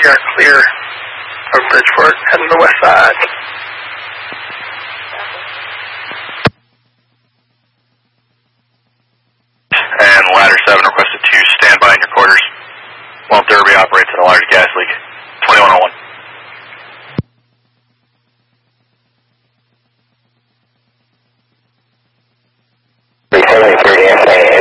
We are clear of Bridgeport, heading to the west side. And ladder 7 requested to stand by in your quarters while Derby operates in a large gas leak. 2101. Returning 30 SA.